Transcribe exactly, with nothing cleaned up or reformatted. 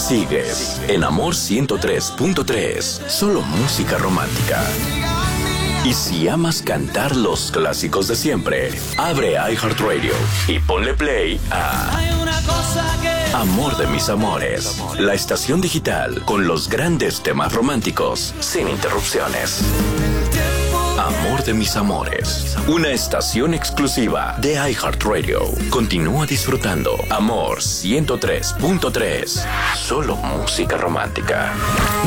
Sigues en Amor ciento tres punto tres, solo música romántica. Y si amas cantar los clásicos de siempre, abre iHeartRadio y ponle play a Amor de mis amores, la estación digital con los grandes temas románticos, sin interrupciones. Amor de mis amores, una estación exclusiva de iHeartRadio. Continúa disfrutando Amor ciento tres punto tres, solo música romántica.